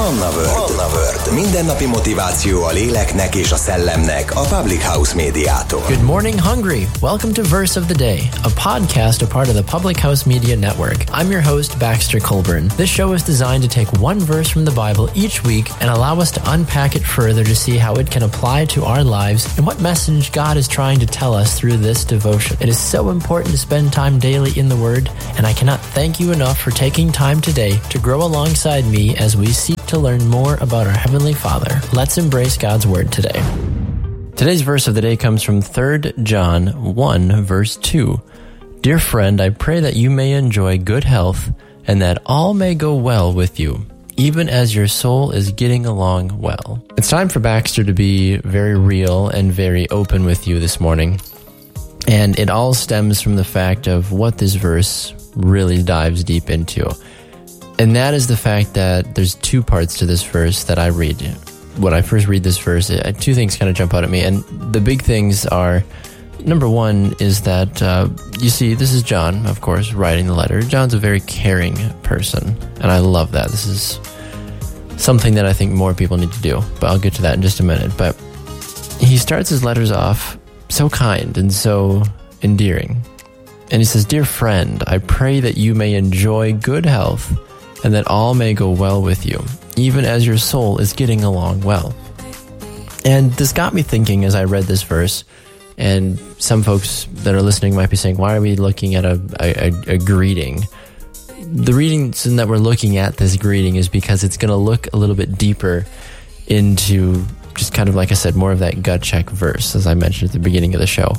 Manna World. Mindennapi motiváció a léleknek és a szellemnek a Public House Médiától. Good morning, Hungary. Welcome to Verse of the Day, a podcast, a part of the Public House Media Network. I'm your host, Baxter Colburn. This show is designed to take one verse from the Bible each week and allow us to unpack it further to see how it can apply to our lives and what message God is trying to tell us through this devotion. It is so important to spend time daily in the Word, and I cannot thank you enough for taking time today to grow alongside me as we seek to learn more about our Heavenly Father. Let's embrace God's Word today. Today's verse of the day comes from 3 John 1, verse 2. Dear friend, I pray that you may enjoy good health and that all may go well with you, even as your soul is getting along well. It's time for Baxter to be very real and very open with you this morning. And it all stems from the fact of what this verse really dives deep into. And that is the fact that there's two parts to this verse that I read. When I first read this verse, two things kind of jump out at me. And the big things are, number one is that, you see, this is John, of course, writing the letter. John's a very caring person, and I love that. This is something that I think more people need to do, but I'll get to that in just a minute. But he starts his letters off so kind and so endearing. And he says, Dear friend, I pray that you may enjoy good health and that all may go well with you, even as your soul is getting along well. And this got me thinking as I read this verse, and some folks that are listening might be saying, why are we looking at a greeting? The reason that we're looking at this greeting is because it's going to look a little bit deeper into just kind of, like I said, more of that gut check verse, as I mentioned at the beginning of the show.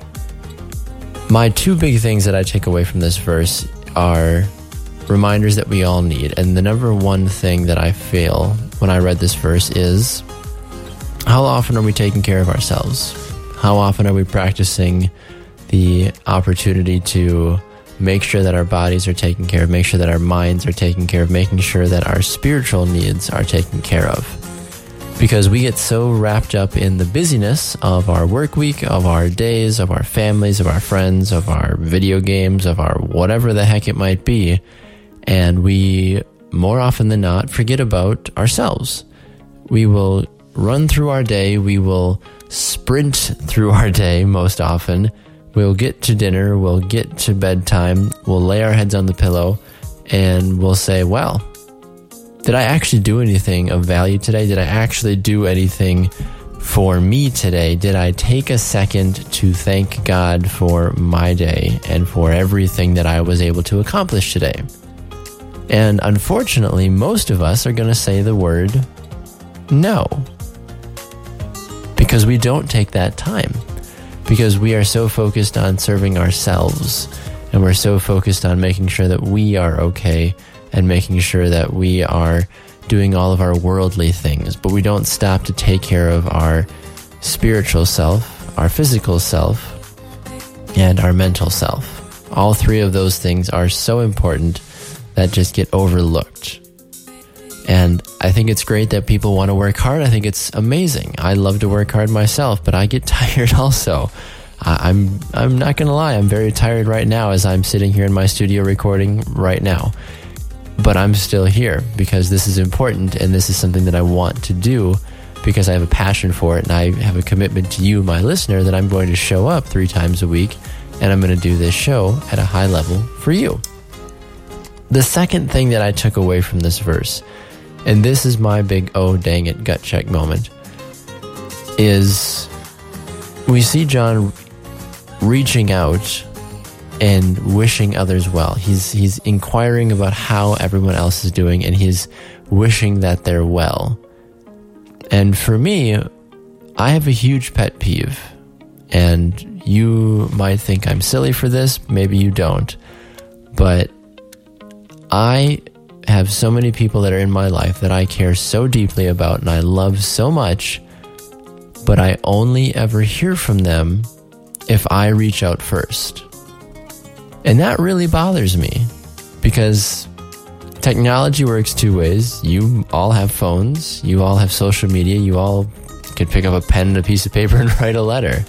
My two big things that I take away from this verse are reminders that we all need. And the number one thing that I feel when I read this verse is, how often are we taking care of ourselves? How often are we practicing the opportunity to make sure that our bodies are taken care of, make sure that our minds are taken care of, making sure that our spiritual needs are taken care of? Because we get so wrapped up in the busyness of our work week, of our days, of our families, of our friends, of our video games, of our whatever the heck it might be, and we, more often than not, forget about ourselves. We will run through our day. We will sprint through our day most often. We'll get to dinner. We'll get to bedtime. We'll lay our heads on the pillow, and we'll say, well, did I actually do anything of value today? Did I actually do anything for me today? Did I take a second to thank God for my day and for everything that I was able to accomplish today? And unfortunately, most of us are going to say the word no. Because we don't take that time. Because we are so focused on serving ourselves. And we're so focused on making sure that we are okay and making sure that we are doing all of our worldly things. But we don't stop to take care of our spiritual self, our physical self, and our mental self. All three of those things are so important that just get overlooked. And I think it's great that people want to work hard. I think it's amazing. I love to work hard myself, but I get tired also. I'm not going to lie. I'm very tired right now as I'm sitting here in my studio recording right now. But I'm still here because this is important and this is something that I want to do because I have a passion for it and I have a commitment to you, my listener, that I'm going to show up 3 times a week and I'm going to do this show at a high level for you. The second thing that I took away from this verse, and this is my big, oh dang it, gut check moment, is we see John reaching out and wishing others well. He's inquiring about how everyone else is doing, and he's wishing that they're well. And for me, I have a huge pet peeve, and you might think I'm silly for this, maybe you don't, but I have so many people that are in my life that I care so deeply about and I love so much, but I only ever hear from them if I reach out first. And that really bothers me because technology works two ways. You all have phones, you all have social media, you all could pick up a pen and a piece of paper and write a letter.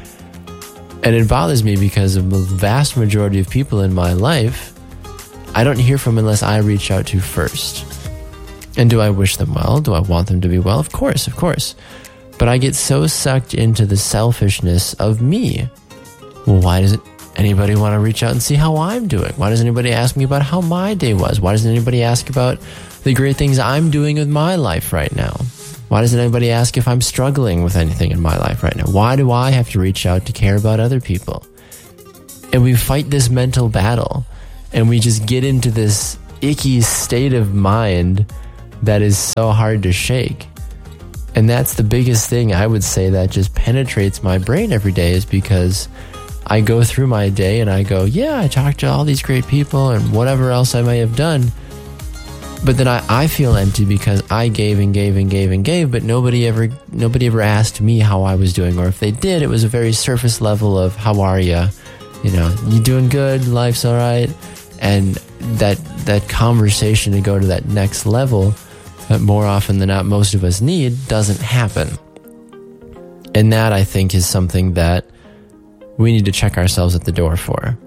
And it bothers me because of the vast majority of people in my life, I don't hear from unless I reach out to first. And do I wish them well? Do I want them to be well? Of course. But I get so sucked into the selfishness of me. Well, why doesn't anybody want to reach out and see how I'm doing? Why doesn't anybody ask me about how my day was? Why doesn't anybody ask about the great things I'm doing with my life right now? Why doesn't anybody ask if I'm struggling with anything in my life right now? Why do I have to reach out to care about other people? And we fight this mental battle, and we just get into this icky state of mind that is so hard to shake. And that's the biggest thing I would say that just penetrates my brain every day, is because I go through my day and I go, yeah, I talked to all these great people and whatever else I may have done. But then I feel empty because I gave and gave and gave and gave, but nobody ever asked me how I was doing. Or if they did, it was a very surface level of, how are you? You doing good? Life's all right? And that conversation to go to that next level that more often than not most of us need doesn't happen. And that, I think, is something that we need to check ourselves at the door for.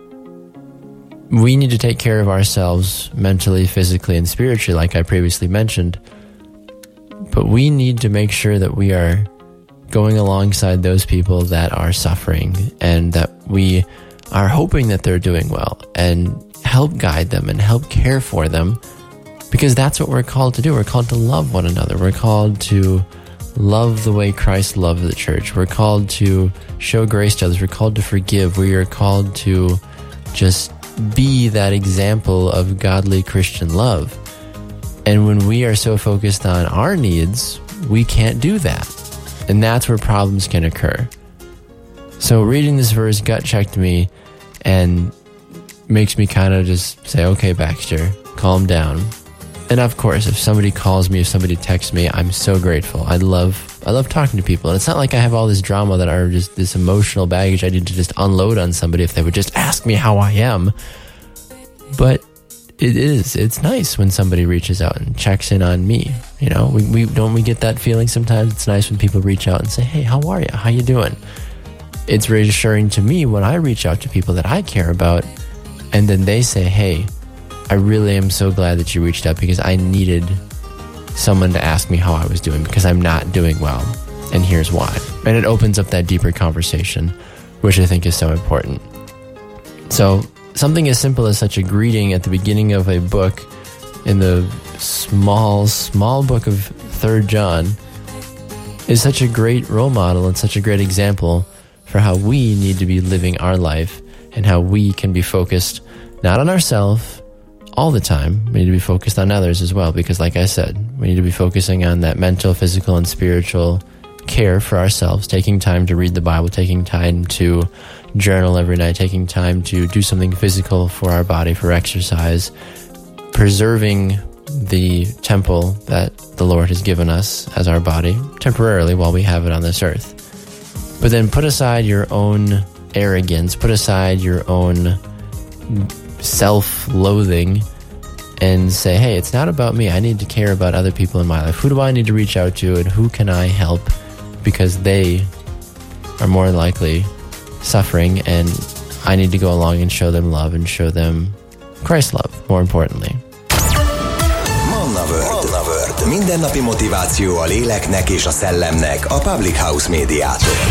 We need to take care of ourselves mentally, physically, and spiritually, like I previously mentioned. But we need to make sure that we are going alongside those people that are suffering, and that we are hoping that they're doing well, and help guide them and help care for them, because that's what we're called to do. We're called to love one another. We're called to love the way Christ loved the church. We're called to show grace to others. We're called to forgive. We are called to just be that example of godly Christian love. And when we are so focused on our needs, we can't do that. And that's where problems can occur. So reading this verse gut checked me and makes me kind of just say, okay, Baxter, calm down. And of course, if somebody calls me, if somebody texts me, I'm so grateful. I love talking to people. And it's not like I have all this drama that are just this emotional baggage I need to just unload on somebody if they would just ask me how I am. But it's nice when somebody reaches out and checks in on me. We get that feeling sometimes. It's nice when people reach out and say, hey, how are you? How you doing? It's reassuring to me when I reach out to people that I care about, and then they say, hey, I really am so glad that you reached out, because I needed someone to ask me how I was doing, because I'm not doing well, and here's why. And it opens up that deeper conversation, which I think is so important. So something as simple as such a greeting at the beginning of a book, in the small book of 3 John, is such a great role model and such a great example for how we need to be living our life, and how we can be focused not on ourselves all the time. We need to be focused on others as well, because like I said, we need to be focusing on that mental, physical, and spiritual care for ourselves, taking time to read the Bible, taking time to journal every night, taking time to do something physical for our body, for exercise, preserving the temple that the Lord has given us as our body temporarily while we have it on this earth. But then put aside your own arrogance, put aside your own self-loathing, and say, hey, it's not about me. I need to care about other people in my life. Who do I need to reach out to, and who can I help, because they are more likely suffering, and I need to go along and show them love and show them Christ's love, more importantly. Manna World. Mindennapi motiváció a léleknek és a szellemnek a Public House Médiától.